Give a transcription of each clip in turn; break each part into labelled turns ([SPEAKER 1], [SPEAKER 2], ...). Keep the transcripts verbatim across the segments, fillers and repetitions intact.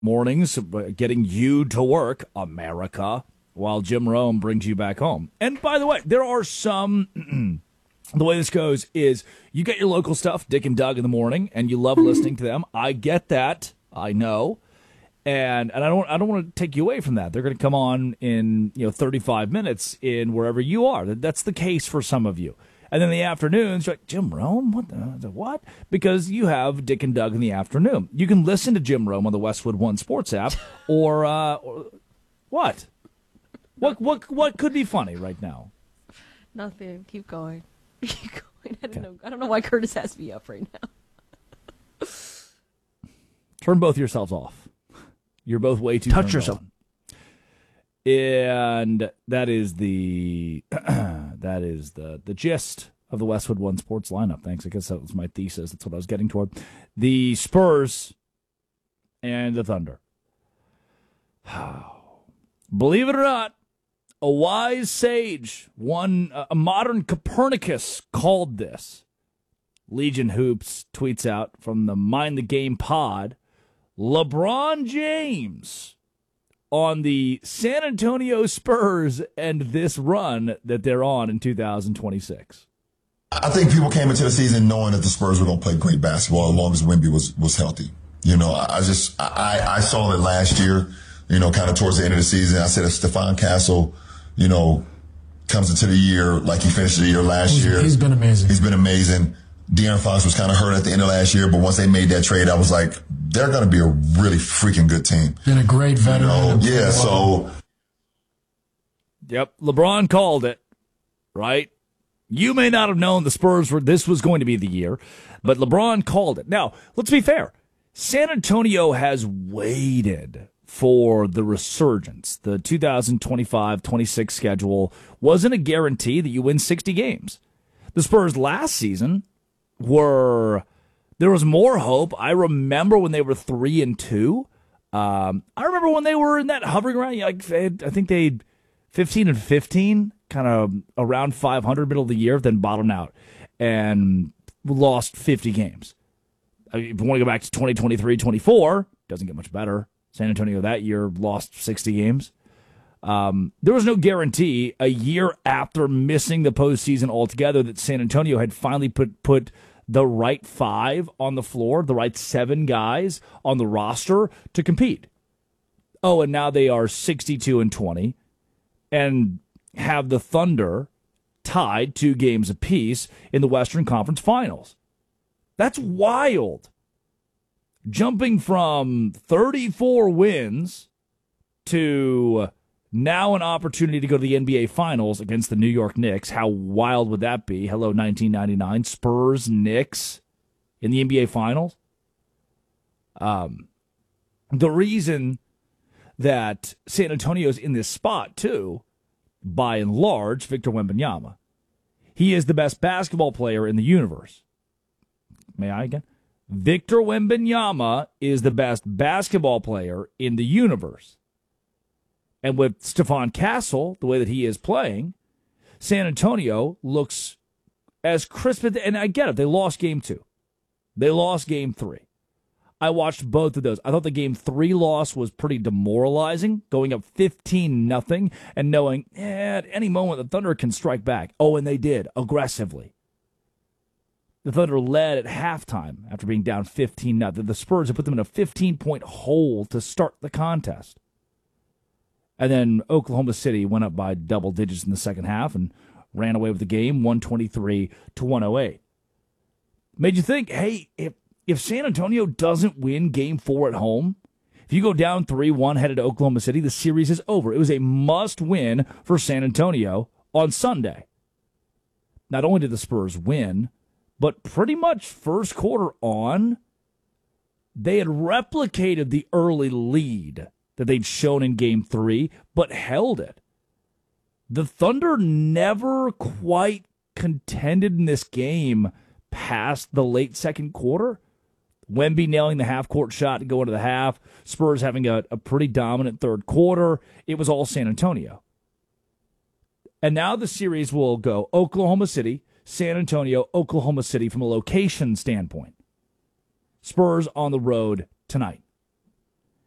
[SPEAKER 1] mornings, getting you to work, America, while Jim Rome brings you back home. And by the way, there are some, the way this goes is you get your local stuff, Dick and Doug in the morning, and you love listening to them. I get that. I know. And and I don't I don't want to take you away from that. They're going to come on in, you know, thirty-five minutes in wherever you are. That's the case for some of you. And then in the afternoons, you're like, Jim Rome? What the, the what? Because you have Dick and Doug in the afternoon. You can listen to Jim Rome on the Westwood One Sports app, or, uh, or what? What what what could be funny right now?
[SPEAKER 2] Nothing. Keep going. Keep going. I don't okay. know. I don't know why Curtis has me up right now.
[SPEAKER 1] Turn both yourselves off. You're both way too
[SPEAKER 3] touch yourself.
[SPEAKER 1] On. And that is the that is the the gist of the Westwood One Sports lineup. Thanks. I guess that was my thesis. That's what I was getting toward. The Spurs and the Thunder. Believe it or not, a wise sage, one a modern Copernicus called this. Legion Hoops tweets out from the Mind the Game pod, LeBron James on the San Antonio Spurs and this run that they're on in two thousand twenty-six.
[SPEAKER 4] I think people came into the season knowing that the Spurs were going to play great basketball as long as Wemby was was healthy. You know, I just I, I saw it last year, you know, kind of towards the end of the season. I said if Stephon Castle, you know, comes into the year like he finished the year last
[SPEAKER 3] he's,
[SPEAKER 4] year.
[SPEAKER 3] He's been amazing.
[SPEAKER 4] He's been amazing. De'Aaron Fox was kind of hurt at the end of last year, but once they made that trade, I was like, they're going to be a really freaking good team.
[SPEAKER 3] And a great veteran.
[SPEAKER 4] You know? Yeah, so.
[SPEAKER 1] Yep, LeBron called it, right? You may not have known the Spurs were, this was going to be the year, but LeBron called it. Now, let's be fair. San Antonio has waited for the resurgence. The two thousand twenty-five twenty-six schedule wasn't a guarantee that you win sixty games. The Spurs last season were, there was more hope. I remember when they were three and two. Um, I remember when they were in that hovering around, like, I think they fifteen and fifteen, kind of around five hundred middle of the year, then bottomed out and lost fifty games. I mean, if you want to go back to twenty twenty-three twenty-four, doesn't get much better. San Antonio that year lost sixty games. Um, there was no guarantee a year after missing the postseason altogether that San Antonio had finally put put the right five on the floor, the right seven guys on the roster to compete. Oh, and now they are sixty-two and twenty and have the Thunder tied two games apiece in the Western Conference Finals. That's wild. Jumping from thirty-four wins to now an opportunity to go to the N B A Finals against the New York Knicks. How wild would that be? Hello, nineteen ninety-nine. Spurs, Knicks in the N B A Finals. Um, the reason that San Antonio's in this spot, too, by and large, Victor Wembanyama. He is the best basketball player in the universe. May I again? Victor Wembanyama is the best basketball player in the universe. And with Stephon Castle, the way that he is playing, San Antonio looks as crisp. And I get it. They lost game two. They lost game three. I watched both of those. I thought the game three loss was pretty demoralizing, going up fifteen nothing and knowing eh, at any moment the Thunder can strike back. Oh, and they did, aggressively. The Thunder led at halftime after being down fifteen nothing. The Spurs had put them in a fifteen-point hole to start the contest. And then Oklahoma City went up by double digits in the second half and ran away with the game, one twenty-three to one oh eight. Made you think, hey, if if San Antonio doesn't win game four at home, if you go down three one headed to Oklahoma City, the series is over. It was a must-win for San Antonio on Sunday. Not only did the Spurs win, but pretty much first quarter on, they had replicated the early lead that they'd shown in game three, but held it. The Thunder never quite contended in this game past the late second quarter. Wemby nailing the half-court shot to go into the half. Spurs having a, a pretty dominant third quarter. It was all San Antonio. And now the series will go Oklahoma City, San Antonio, Oklahoma City from a location standpoint. Spurs on the road tonight.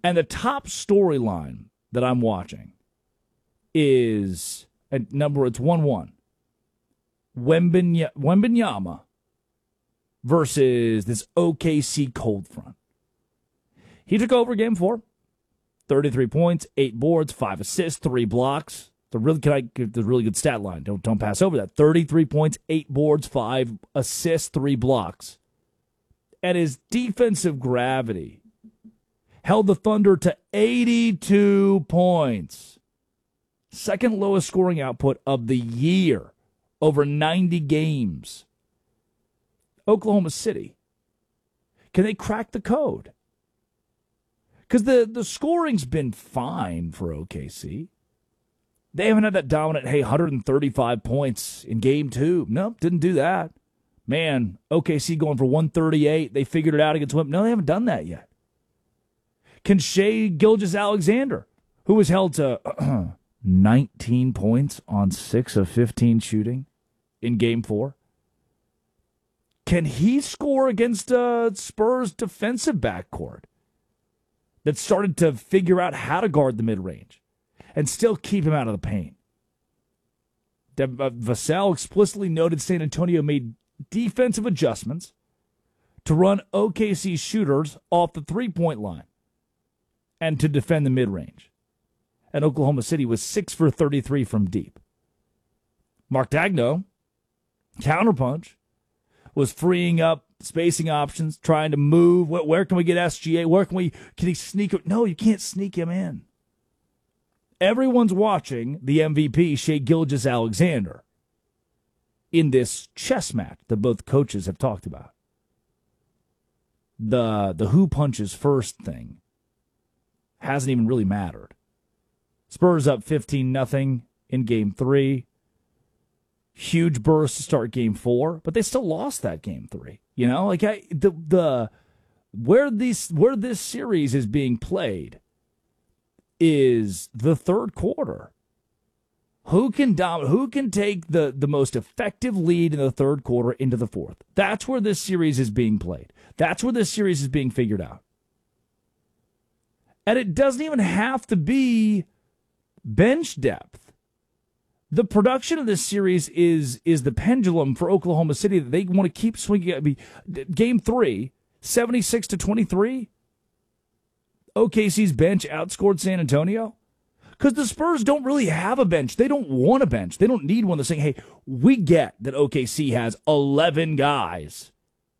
[SPEAKER 1] And the top storyline that I'm watching is, at number, it's one one. Wembany- Wembanyama versus this O K C cold front. He took over game four. thirty-three points, eight boards, five assists, three blocks. The really, can I, the really good stat line. Don't, don't pass over that. thirty-three points, eight boards, five assists, three blocks. And his defensive gravity held the Thunder to eighty-two points. Second lowest scoring output of the year. Over ninety games. Oklahoma City. Can they crack the code? Because the, the scoring's been fine for O K C. They haven't had that dominant, hey, one hundred thirty-five points in game two. Nope, didn't do that. Man, O K C going for one thirty-eight. They figured it out against Wimp. No, they haven't done that yet. Can Shai Gilgeous-Alexander, who was held to nineteen points on six of fifteen shooting in game four, can he score against uh, Spurs' defensive backcourt that started to figure out how to guard the mid-range and still keep him out of the paint? De- uh, Vassell explicitly noted San Antonio made defensive adjustments to run O K C shooters off the three-point line and to defend the mid-range. And Oklahoma City was six for thirty-three from deep. Mark Dagno, counterpunch, was freeing up spacing options, trying to move. Where, where can we get S G A? Where can we, can he sneak? No, you can't sneak him in. Everyone's watching the M V P, Shai Gilgeous-Alexander, in this chess match that both coaches have talked about. The, the who punches first thing hasn't even really mattered. Spurs up fifteen nothing in game three. Huge burst to start game four, but they still lost that game three. You know, like I, the the where this where this series is being played is the third quarter. Who can dom- Who can take the the most effective lead in the third quarter into the fourth? That's where this series is being played. That's where this series is being figured out. And it doesn't even have to be bench depth. The production of this series is is the pendulum for Oklahoma City that they want to keep swinging. I mean, game three, seventy-six to twenty-three. O K C's bench outscored San Antonio because the Spurs don't really have a bench. They don't want a bench. They don't need one that's saying, hey, we get that O K C has eleven guys,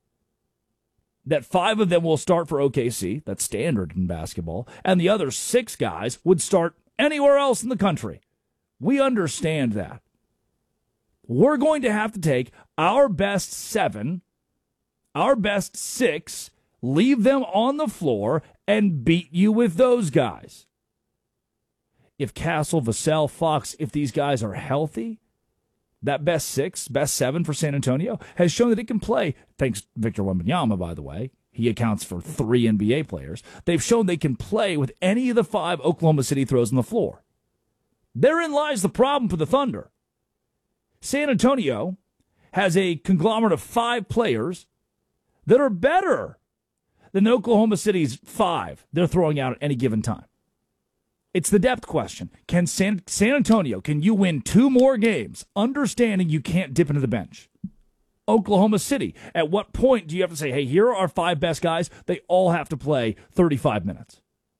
[SPEAKER 1] that five of them will start for O K C. That's standard in basketball. And the other six guys would start anywhere else in the country. We understand that. We're going to have to take our best seven, our best six, leave them on the floor, and beat you with those guys. If Castle, Vassell, Fox, if these guys are healthy, that best six, best seven for San Antonio has shown that it can play, thanks to Victor Wembanyama, by the way. He accounts for three N B A players. They've shown they can play with any of the five Oklahoma City throws on the floor. Therein lies the problem for the Thunder. San Antonio has a conglomerate of five players that are better than Oklahoma City's five they're throwing out at any given time. It's the depth question. Can San, San Antonio, can you win two more games, understanding you can't dip into the bench? Oklahoma City, at what point do you have to say, hey, here are our five best guys, they all have to play thirty-five minutes?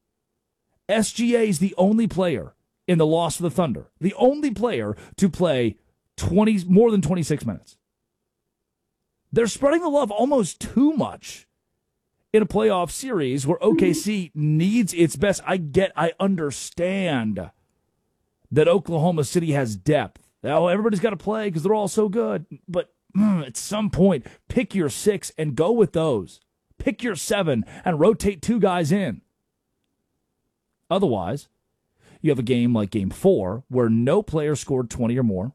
[SPEAKER 1] S G A is the only player in the loss of the Thunder, the only player to play twenty more than twenty-six minutes. They're spreading the love almost too much in a playoff series where O K C needs its best. I get, I understand that Oklahoma City has depth. Now, everybody's got to play because they're all so good. But mm, at some point, pick your six and go with those. Pick your seven and rotate two guys in. Otherwise, you have a game like game four where no player scored twenty or more,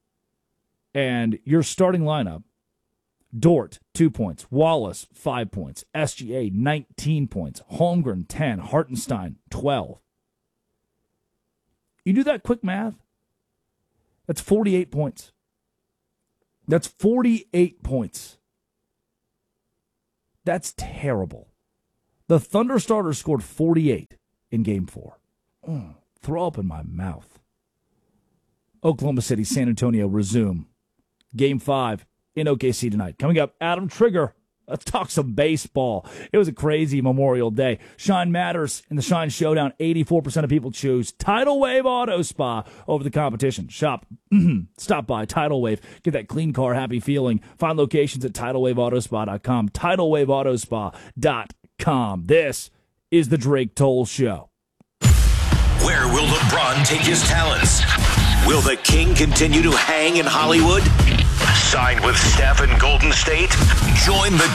[SPEAKER 1] and your starting lineup, Dort, two points, Wallace, five points, S G A, nineteen points, Holmgren, ten, Hartenstein, twelve. You do that quick math, that's forty-eight points. That's forty-eight points. That's terrible. The Thunder starters scored forty-eight in game four. Mm, throw up in my mouth. Oklahoma City, San Antonio resume. Game five in O K C tonight. Coming up, Adam Trigger. Let's talk some baseball. It was a crazy Memorial Day. Shine matters in the Shine Showdown. eighty-four percent of people choose Tidal Wave Auto Spa over the competition. Shop, stop by Tidal Wave. Get that clean car, happy feeling. Find locations at tidal wave auto spa dot com. tidal wave auto spa dot com. This is the Drake Toll Show.
[SPEAKER 3] Where will LeBron take his talents? Will the King continue to hang in Hollywood? Sign with Steph in Golden State? Join the